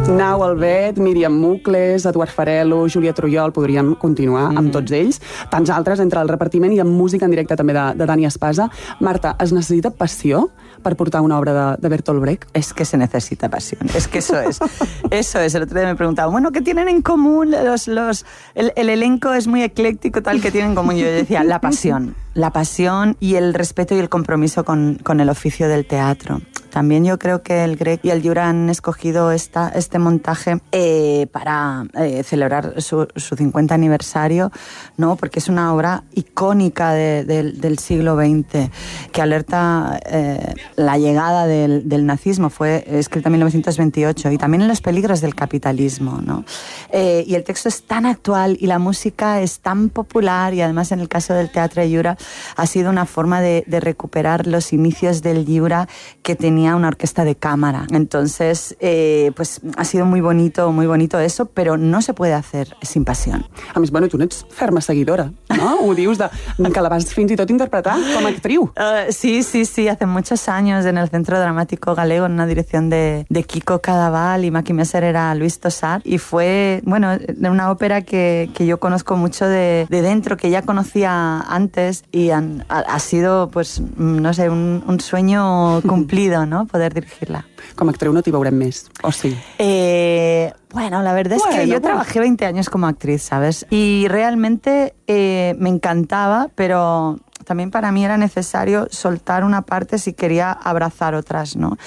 Nau Albet, Míriam Mucles, Eduard Farelo, Júlia Trujol, podríem continuar amb tots ells. Tants altres entre el repartiment i amb música en directe també de Dani Espasa. Marta, es necessita passió per portar una obra de Bertolt Brecht? Es que se necesita pasión, es que eso es. Eso es, el otro día me preguntaban, bueno, ¿qué tienen en común? El elenco es muy ecléctico, tal, que tienen en común. Yo decía, la pasión y el respeto y el compromiso con el oficio del teatro. También yo creo que el Grec y el Llura han escogido este montaje para celebrar su 50 aniversario, ¿no? Porque es una obra icónica del siglo XX que alerta la llegada del nazismo. Fue escrita en 1928 y también en los peligros del capitalismo, ¿no? Y el texto es tan actual y la música es tan popular, y además en el caso del Teatre Llura ha sido una forma de recuperar los inicios del Llura, que tenía una orquesta de cámara. Entonces, pues ha sido muy bonito eso, pero no se puede hacer sin pasión. A més, bueno, tu n'ets ferma seguidora, no? Ho dius que la vas fins i tot interpretar com a actriu. Sí, hace muchos años en el Centro Dramático Galego, en una dirección de Kiko Cadaval, y Maki Messer era Luis Tosar, y fue, bueno, una ópera que yo conozco mucho de dentro, que ya conocía antes, y ha sido, pues, no sé, un sueño cumplido, ¿no? Poder dirigirla. Com a actriu no t'hi veurem més, o sí? Bueno, la verdad es que yo trabajé 20 años como actriz, ¿sabes? Y realmente me encantaba, pero también para mí era necesario soltar una parte si quería abrazar otras, ¿no?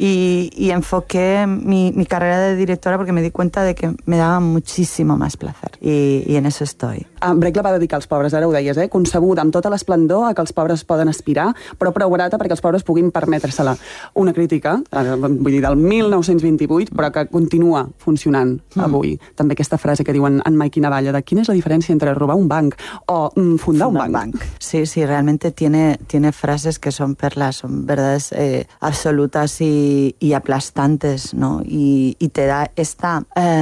Y enfoqué mi carrera de directora porque me di cuenta de que me daba muchísimo más placer. Y en eso estoy. Brecht la va dedicar als pobres, ara ho deies, concebuda amb tota l'esplendor a que els pobres poden aspirar, però prou barata perquè els pobres puguin permetre-se-la. Una crítica, vull dir, del 1928, però que continua funcionant avui. També aquesta frase que diuen en Mike i Navalla de quina és la diferència entre robar un banc o fundar un banc. Sí, realmente tiene frases que son perlas, son verdades absolutas y aplastantes, ¿no? Y te da esta...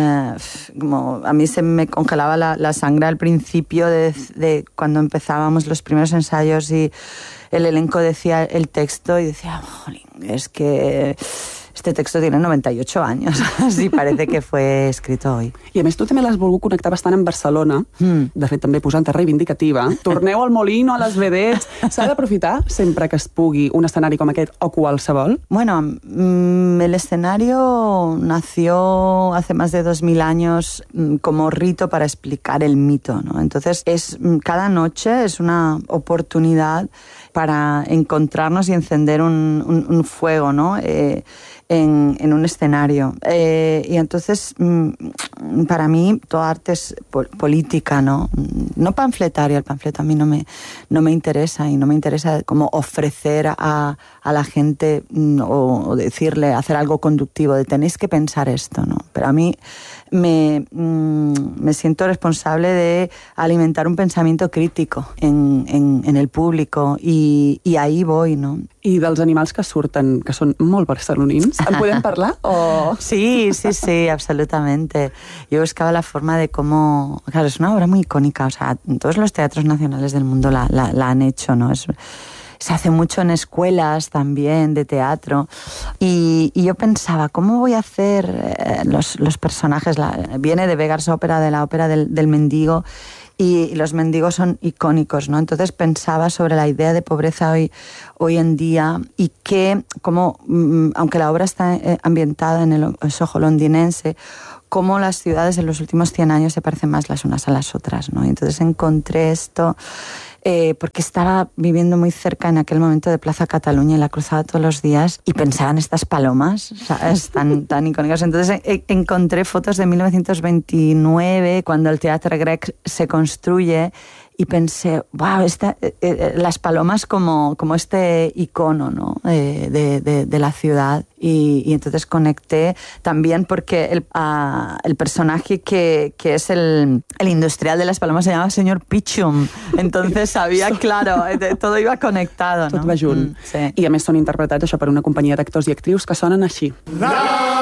como a mí se me congelaba la sangre al principio de cuando empezábamos los primeros ensayos y el elenco decía el texto y decía, jolín, es que... Este texto tiene 98 años, así parece que fue escrito hoy. I a més, tu també l'has volgut connectar bastant amb Barcelona, de fet també posant-te reivindicativa. Torneu al Molino, a les vedets. S'ha d'aprofitar sempre que es pugui un escenari com aquest o qualsevol? Bueno, el escenario nació hace más de 2000 años como rito para explicar el mito, ¿no? Entonces, cada noche es una oportunidad para encontrarnos y encender un fuego, ¿no? En un escenario. Y entonces, para mí, todo arte es política, ¿no? No panfletaria. El panfleto a mí no me interesa, y no me interesa como ofrecer a la gente o decirle, hacer algo conductivo, de tenéis que pensar esto, ¿no? Pero a mí me siento responsable de alimentar un pensamiento crítico en el público, y ahí voy, ¿no? I dels animals que surten, que són molt barcelonins, en podem parlar? O... Sí, absolutamente. Yo buscaba la forma de cómo... Claro, es una obra muy icónica, o sea, todos los teatros nacionales del mundo la han hecho, ¿no? Se hace mucho en escuelas también de teatro, y yo pensaba, ¿cómo voy a hacer los personajes? Viene de Beggars Opera, de la ópera del mendigo, y los mendigos son icónicos, ¿no? Entonces pensaba sobre la idea de pobreza hoy en día, y que, como, aunque la obra está ambientada en el Soho londinense, cómo las ciudades en los últimos 100 años se parecen más las unas a las otras, ¿no? Y entonces encontré esto... porque estaba viviendo muy cerca en aquel momento de Plaza Cataluña y la cruzaba todos los días y pensaba en estas palomas, ¿sabes? tan icónicas. Entonces encontré fotos de 1929, cuando el Teatre Grec se construye, y pensé, wow, las palomas como este icono, ¿no? de la ciudad. Y entonces conecté también porque el personaje que es el industrial de las palomas se llama señor Pichum. Entonces sabía, claro, todo iba conectado, ¿no? Tot va junt. Sí. I a més són interpretats això per una companyia d'actors i actrius que sonen així. No!